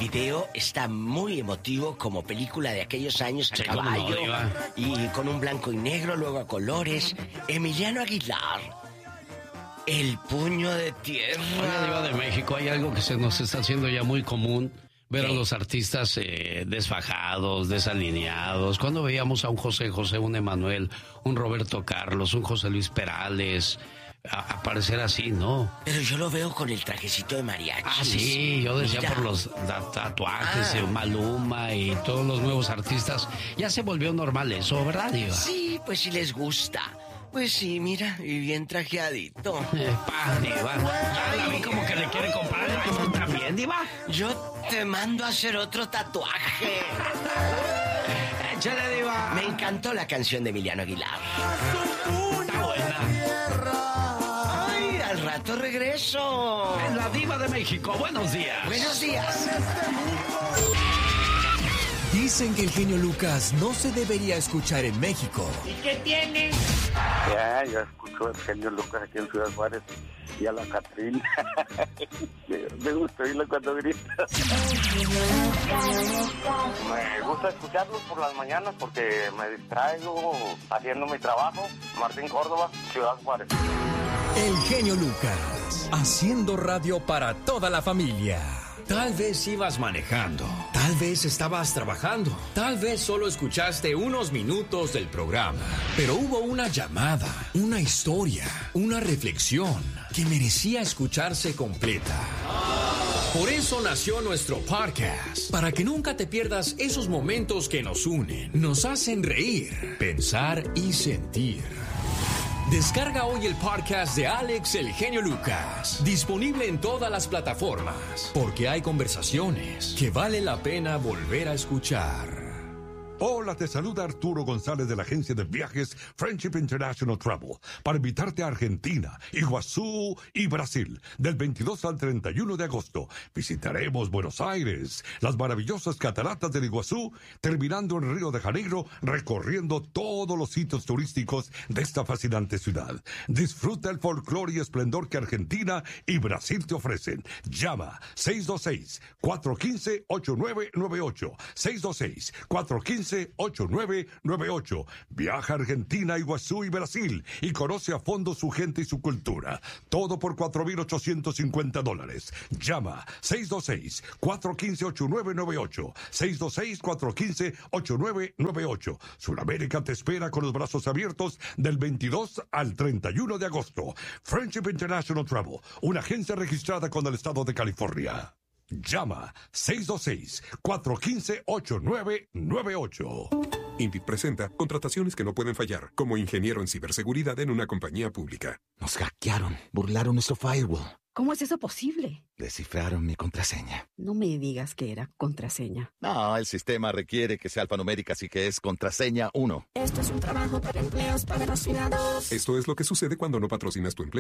video está muy emotivo, como película de aquellos años, a Sí, caballo, cómo no, y con un blanco y negro, luego a colores. Emiliano Aguilar, El puño de tierra. Oye, Diva de México, hay algo que se nos está haciendo ya muy común. Ver a los artistas desfajados, desalineados. Cuando veíamos a un José José, un Emanuel, un Roberto Carlos, un José Luis Perales, aparecer así, ¿no? Pero yo lo veo con el trajecito de mariachi. Ah, sí, yo decía Mira. por los tatuajes, Maluma y todos los nuevos artistas. Ya se volvió normal eso, ¿verdad, Diva? Sí, pues si les gusta. Pues sí, mira, y bien trajeadito. Diva. Ya la vi como que le quiere comprar el iPhone también, Diva. Yo te mando a hacer otro tatuaje. Échale, Diva. Me encantó la canción de Emiliano Aguilar. Está buena. Ay, al rato regreso. Es la Diva de México. Buenos días. Buenos días. Dicen que el genio Lucas no se debería escuchar en México. ¿Y qué tiene? Ya, yo escucho el genio Lucas aquí en Ciudad Juárez y a la Catrina. Me gusta oírla cuando grita. Me gusta escucharlos por las mañanas porque me distraigo haciendo mi trabajo. Martín Córdoba, Ciudad Juárez. El genio Lucas, haciendo radio para toda la familia. Tal vez ibas manejando, tal vez estabas trabajando, tal vez solo escuchaste unos minutos del programa, pero hubo una llamada, una historia, una reflexión que merecía escucharse completa. Por eso nació nuestro podcast, para que nunca te pierdas esos momentos que nos unen, nos hacen reír, pensar y sentir. Descarga hoy el podcast de Alex El Genio Lucas, disponible en todas las plataformas, porque hay conversaciones que vale la pena volver a escuchar. Hola, te saluda Arturo González de la agencia de viajes Friendship International Travel para invitarte a Argentina, Iguazú y Brasil del 22 al 31 de agosto. Visitaremos Buenos Aires, las maravillosas cataratas del Iguazú, terminando en Río de Janeiro, recorriendo todos los sitios turísticos de esta fascinante ciudad. Disfruta el folclore y esplendor que Argentina y Brasil te ofrecen. Llama 626-415-8998. 626-415-8998. Viaja a Argentina, Iguazú y Brasil y conoce a fondo su gente y su cultura. Todo por $4,850. Llama 626-415-8998. 626-415-8998. Sudamérica te espera con los brazos abiertos del 22 al 31 de agosto. Friendship International Travel, una agencia registrada con el estado de California. Llama 626-415-8998. INVIT presenta contrataciones que no pueden fallar, como ingeniero en ciberseguridad en una compañía pública. Nos hackearon, burlaron nuestro firewall. ¿Cómo es eso posible? Descifraron mi contraseña. No me digas que era contraseña. No, el sistema requiere que sea alfanumérica, así que es contraseña 1. Esto es un trabajo para empleos patrocinados. Esto es lo que sucede cuando no patrocinas tu empleo.